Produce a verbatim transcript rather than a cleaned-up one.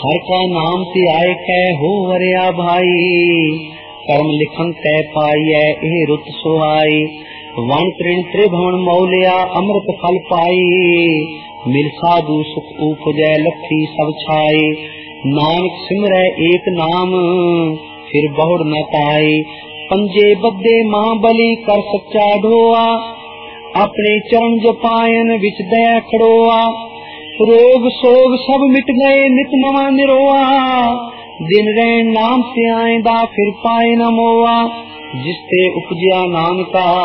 हर का नाम ते आए कै हो वरिया भाई, कर्म लिखन तै पाइए एह रुत सुहाई। वन तृण त्रिभुवन मौलिया अमृत फल पाई, मिल साधु सुख उपजै लखी सब छाई। नानक सिमरै एक नाम फिर बहुड़ न पाई, पंजे बद्दे महाबली कर सच्चा ढोआ। अपने चरण जपायन विच दया खड़ोआ, रोग सोग सब मिट गए नित नवा निरोआ। दिन रैन नाम से आएदा फिर पाए न मोआ, जिसते उपजया नानका